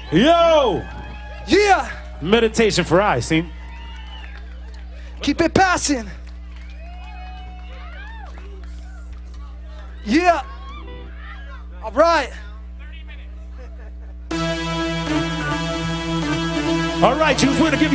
Yo! Yeah! Meditation for eyes, see? Keep it passing. Yeah! All right. All right, Jews, we're going to give you